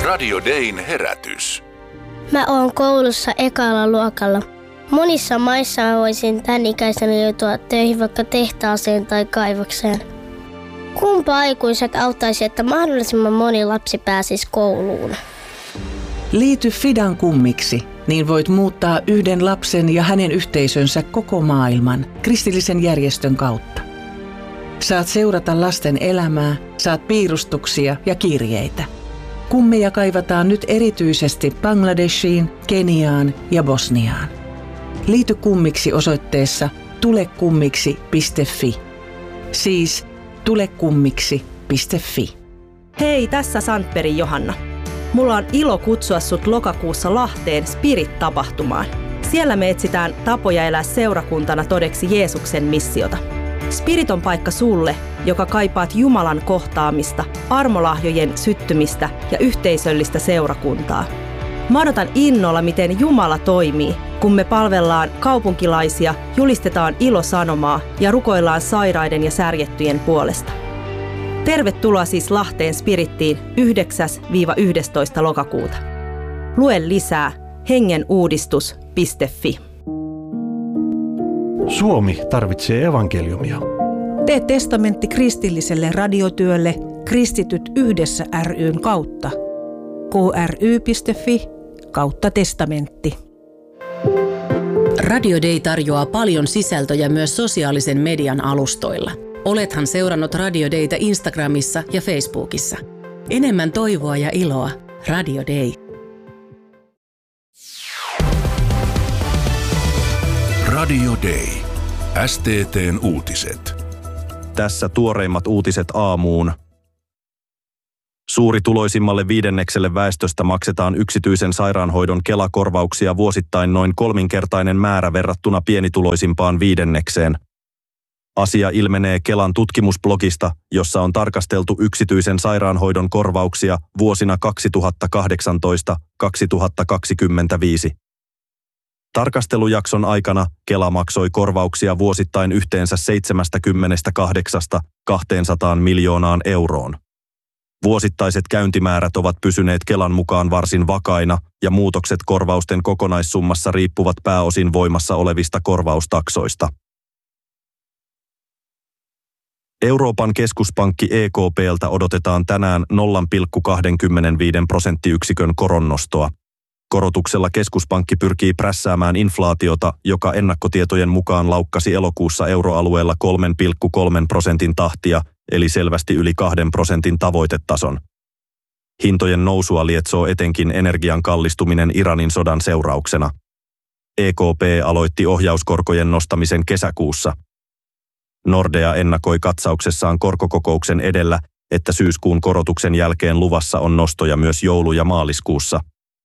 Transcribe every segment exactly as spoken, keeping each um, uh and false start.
Radio Dayn herätys. Mä oon koulussa ekalla luokalla. Monissa maissa mä voisin tän ikäisenä joutua töihin vaikka tehtaaseen tai kaivokseen. Kumpa aikuiset auttaisi, että mahdollisimman moni lapsi pääsisi kouluun? Liity Fidan kummiksi, niin voit muuttaa yhden lapsen ja hänen yhteisönsä koko maailman kristillisen järjestön kautta. Saat seurata lasten elämää, saat piirustuksia ja kirjeitä. Kummeja kaivataan nyt erityisesti Bangladeshiin, Keniaan ja Bosniaan. Liity kummiksi osoitteessa tulekummiksi piste fi. Siis tulekummiksi piste fi. Hei, tässä Sandbergin Johanna. Mulla on ilo kutsua sut lokakuussa Lahteen Spirit-tapahtumaan. Siellä me etsitään tapoja elää seurakuntana todeksi Jeesuksen missiota. Spirit on paikka sulle, joka kaipaat Jumalan kohtaamista, armolahjojen syttymistä ja yhteisöllistä seurakuntaa. Mä odotan innolla, miten Jumala toimii, kun me palvellaan kaupunkilaisia, julistetaan ilosanomaa ja rukoillaan sairaiden ja särjettyjen puolesta. Tervetuloa siis Lahteen Spirittiin yhdeksäs yhdestoista lokakuuta. Lue lisää hengenuudistus piste fi. Suomi tarvitsee evankeliumia. Tee testamentti kristilliselle radiotyölle Kristityt yhdessä ry:n kautta. kry piste fi kautta testamentti. Radio Day tarjoaa paljon sisältöjä myös sosiaalisen median alustoilla. Olethan seurannut Radio Daytä Instagramissa ja Facebookissa. Enemmän toivoa ja iloa. Radio Day. Radio Day. S T T:n uutiset. Tässä tuoreimmat uutiset aamuun. Suurituloisimmalle viidennekselle väestöstä maksetaan yksityisen sairaanhoidon Kela-korvauksia vuosittain noin kolminkertainen määrä verrattuna pienituloisimpaan viidennekseen. Asia ilmenee Kelan tutkimusblogista, jossa on tarkasteltu yksityisen sairaanhoidon korvauksia vuosina kaksituhattakahdeksantoista kaksituhattakaksikymmentäviisi. Tarkastelujakson aikana Kela maksoi korvauksia vuosittain yhteensä seitsemänkymmentäkahdeksan kaksisataa miljoonaan euroon. Vuosittaiset käyntimäärät ovat pysyneet Kelan mukaan varsin vakaina ja muutokset korvausten kokonaissummassa riippuvat pääosin voimassa olevista korvaustaksoista. Euroopan keskuspankki E K P:ltä odotetaan tänään nolla pilkku kaksikymmentäviisi prosenttiyksikön koronnostoa. Korotuksella keskuspankki pyrkii prässäämään inflaatiota, joka ennakkotietojen mukaan laukkasi elokuussa euroalueella kolme pilkku kolme prosentin tahtia, eli selvästi yli kahden prosentin tavoitetason. Hintojen nousua lietsoo etenkin energian kallistuminen Iranin sodan seurauksena. E K P aloitti ohjauskorkojen nostamisen kesäkuussa. Nordea ennakoi katsauksessaan korkokokouksen edellä, että syyskuun korotuksen jälkeen luvassa on nostoja myös joulu- ja maaliskuussa.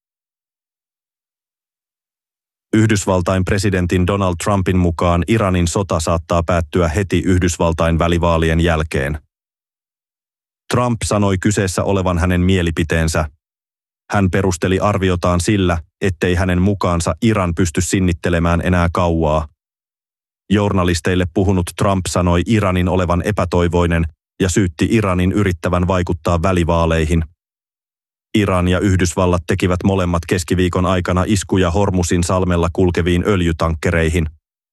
Yhdysvaltain presidentin Donald Trumpin mukaan Iranin sota saattaa päättyä heti Yhdysvaltain välivaalien jälkeen. Trump sanoi kyseessä olevan hänen mielipiteensä. Hän perusteli arviotaan sillä, ettei hänen mukaansa Iran pysty sinnittelemään enää kauaa. Journalisteille puhunut Trump sanoi Iranin olevan epätoivoinen ja syytti Iranin yrittävän vaikuttaa välivaaleihin. Iran ja Yhdysvallat tekivät molemmat keskiviikon aikana iskuja Hormusin salmella kulkeviin öljytankkereihin.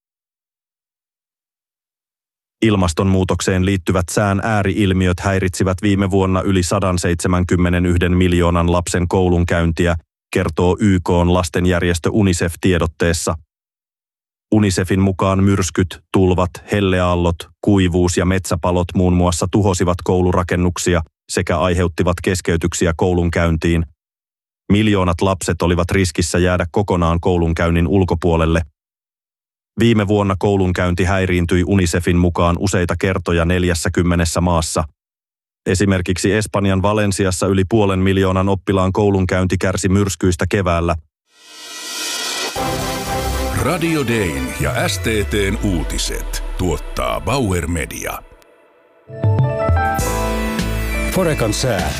Ilmastonmuutokseen liittyvät sään ääri-ilmiöt häiritsivät viime vuonna yli sata seitsemänkymmentäyksi miljoonan lapsen koulunkäyntiä, kertoo Y K:n lastenjärjestö UNICEF tiedotteessa. UNICEFin mukaan myrskyt, tulvat, helleaallot, kuivuus ja metsäpalot muun muassa tuhosivat koulurakennuksia sekä aiheuttivat keskeytyksiä koulunkäyntiin. Miljoonat lapset olivat riskissä jäädä kokonaan koulunkäynnin ulkopuolelle. Viime vuonna koulunkäynti häiriintyi UNICEFin mukaan useita kertoja neljässäkymmenessä maassa. Esimerkiksi Espanjan Valensiassa yli puolen miljoonan oppilaan koulunkäynti kärsi myrskyistä keväällä. Radio Dayn ja S T T:n uutiset tuottaa Bauer Media. Forekan sää.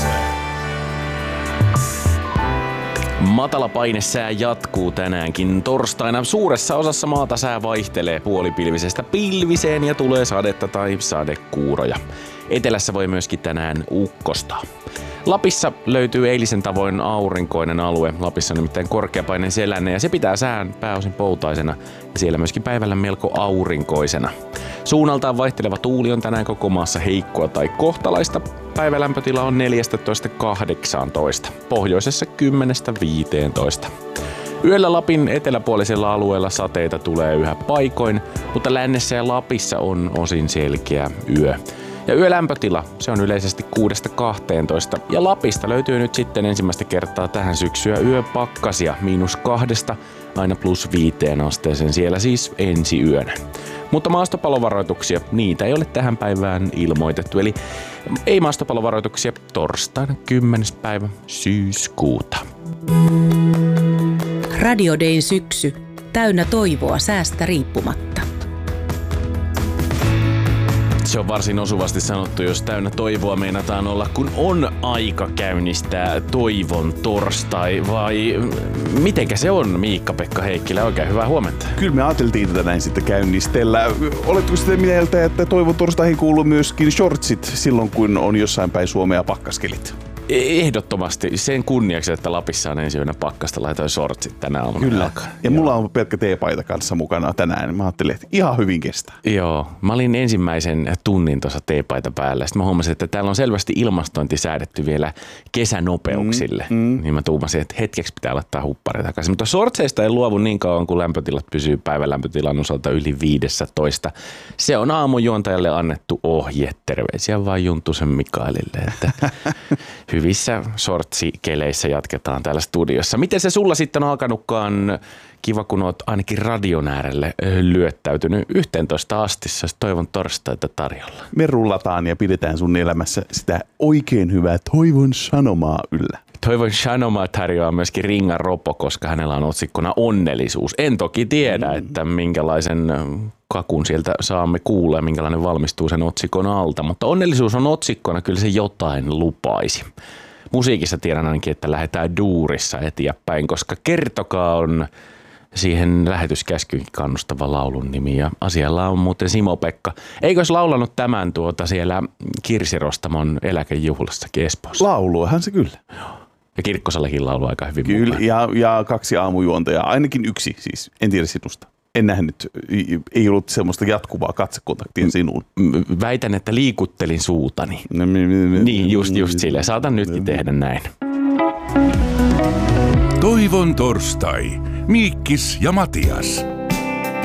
Matalapainesää jatkuu tänäänkin torstaina. Suuressa osassa maata sää vaihtelee puolipilvisestä pilviseen ja tulee sadetta tai sadekuuroja. Etelässä voi myöskin tänään ukkostaa. Lapissa löytyy eilisen tavoin aurinkoinen alue. Lapissa on nimittäin korkeapaineen selänne ja se pitää sään pääosin poutaisena ja siellä myöskin päivällä melko aurinkoisena. Suunnaltaan vaihteleva tuuli on tänään koko maassa heikkoa tai kohtalaista. Päivälämpötila on neljätoista kahdeksantoista, pohjoisessa kymmenestä viiteentoista. Yöllä Lapin eteläpuolisella alueella sateita tulee yhä paikoin, mutta lännessä ja Lapissa on osin selkeä yö. Ja yölämpötila, se on yleisesti kuudesta kahteentoista ja Lapista löytyy nyt sitten ensimmäistä kertaa tähän syksyä yöpakkasia miinus kahdesta aina plus viiteen asteeseen siellä siis ensi yönä. Mutta maastopalovaroituksia, niitä ei ole tähän päivään ilmoitettu, eli ei maastopalovaroituksia torstaina kymmenes päivä syyskuuta. Radio Dayn syksy, täynnä toivoa säästä riippumatta. Se on varsin osuvasti sanottu, jos täynnä toivoa meinataan olla, kun on aika käynnistää toivon torstai, vai mitenkä se on, Miikka-Pekka Heikkilä? Oikein hyvää huomenta. Kyllä me ajateltiin tätä näin sitten käynnistellä. Oletko sitä mieltä, että toivon torstaihin kuuluu myöskin shortsit silloin, kun on jossain päin Suomea pakkaskelit? Ehdottomasti. Sen kunniaksi, että Lapissa on ensi yönä pakkasta, laitoin sortsit tänä aamuna. Kyllä. Alkaa. Ja Joo. mulla on pelkkä teepaita kanssa mukana tänään. Mä ajattelin, että ihan hyvin kestää. Joo. Mä olin ensimmäisen tunnin tuossa teepaita päällä. Sitten mä huomasin, että täällä on selvästi ilmastointi säädetty vielä kesänopeuksille. Mm, mm. Niin mä tuumasin, että hetkeksi pitää laittaa huppari takaisin. Mutta sortseista ei luovu niin kauan, kun lämpötilat pysyy päivälämpötilan osalta yli viisitoista. Se on aamujuontajalle annettu ohje. Terveisiä vaan Juntusen Mikaelille, että hyvissä sortsikeleissä jatketaan täällä studiossa. Miten se sulla sitten on alkanutkaan? Kiva, kun oot ainakin radion äärelle lyöttäytynyt yhteentoista asti. Sä toivon torstaita tarjolla. Me rullataan ja pidetään sun elämässä sitä oikein hyvää toivon sanomaa yllä. Toivon sanomaa tarjoaa myöskin Ringan Ropo, koska hänellä on otsikkona onnellisuus. En toki tiedä, mm. että minkälaisen kakun sieltä saamme kuulla ja minkälainen valmistuu sen otsikon alta, mutta onnellisuus on otsikkona, kyllä se jotain lupaisi. Musiikissa tiedän ainakin, että lähdetään duurissa eteenpäin, koska Kertokaa on siihen lähetyskäskyynkin kannustava laulun nimi ja asialla on muuten Simo-Pekka. Eikös laulanut tämän tuota siellä Kirsi Rostamon eläkejuhlassakin Espoossa? Lauluahan se kyllä. Joo. Ja Kirkkosallakin laulu aika hyvin Kyllä, mukaan. ja, ja kaksi aamujuontajaa, ainakin yksi siis, en tiedä sinusta. En nähnyt, ei ollut semmoista jatkuvaa katsekontaktia sinuun. Väitän, että liikuttelin suutani. Niin, just, just silleen. Saatan nytkin tehdä näin. Toivon torstai. Miikkis ja Matias.